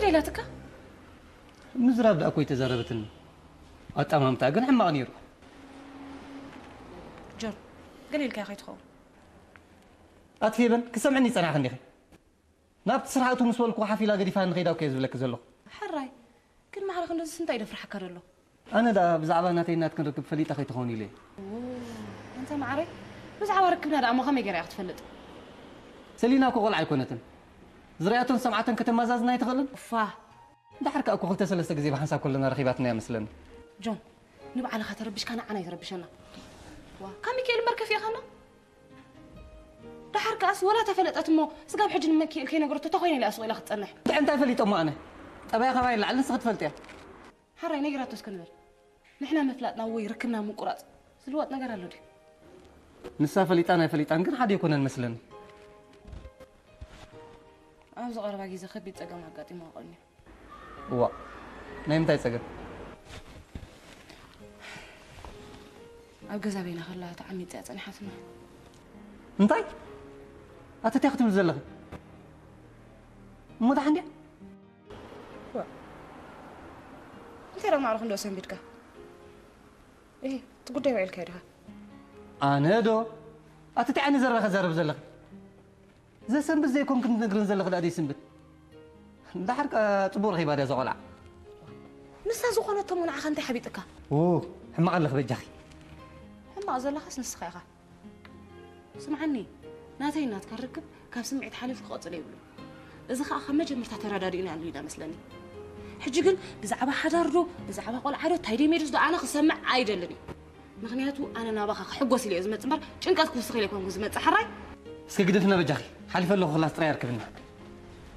እንታይ ኢላትካ ምዝራብ ዳ እኮ የተዛረበትን ኣጣማምታ ግን ሕማቕ ነይሩ ጆን ግን ኢልካ ከይትኸውን ኣትፌበን ክሰምዕኒ ይጸናሕኒ ኸ ናብቲ ስርዓቱ ምስ በልኩ ሓፊላ ገዲፋ ንኸይዳው ከየ ዝብለክ ዘለኹ ሓራይ ግን ማዕረኽ እንደዚ እንታይ ደፍርሓካ ደሎ ኣነ ዳ ብዛዕባ ናተይ ናት ክንርክብ ፈሊጣ ከይትኸውን ኢለ እንተ ማዕረይ ብዛዕባ ርክብና ዳ እሞ ከመይ ገይራ ኢኻ ትፈልጥ ሰሊና እኮ ቆልዓ ኣይኮነትን ዝርያቶን ሰምዓተን ከተመዛዝና ኣይትኽእልን እፋ እንዳሕርካ እኮ ክልተ ሰለስተ ግዜ ብሓንሳብ ኩለና ረኺባትና ይመስለኒ ጆን ንባዕልኻ ተረብሽካ ንዓና ይትረብሸና ዋ ካብ ሚካኤል መርከፍ ኢኻና دحركاس ولا تفلت أتمو سقاب حجن مكي كي نقرأ تتخوين اللي أسوي لك تصنح أنت فليت أمه أنا طبيعي خباين لعل نسخت فلتيه حري نقرأ تسكنر نحنا مثلاتنا وي ركبنا مقرات سلوات نقرأ له دي نسا فليتان كن حد يكون مثلني أنا صغير باقي زخبي خبيت أقام عقاتي ما قلني وا نايم تاي سقر أبقى زابينا خلاها تعمي تأتني حسنا انتي أنت تاخذ من زلخ مو ده عندي أنت راه ما أعرف عنده سام بيتك إيه تقول ده وعيل كيرها أنا دو أنت تعني زرب زلخ زي سنبت زي كون كنت نقرن زلخ ده سنبت ده حرك تبور هي بعد زغلع نسا زغلة تمون عخان أنت حبيتك أوه حما قال لك بجاخي حما أزل خاص نسخيها سمعني ناتي نات كركب كاب سمعت حالي في القطر يقولوا إذا خا ما جمرت ترادارينا علينا مثلني حجي قل بزعبة حضروا بزعبة قول عرض تهدي ميرز ده أنا خسمع عايدلني مغنياتو أنا نابخ حقوسي لي أزمة تمر شنكات كوسخي لكم أزمة حراي سكيدتنا بجاخي حالي فلو خلاص ترى يركبنا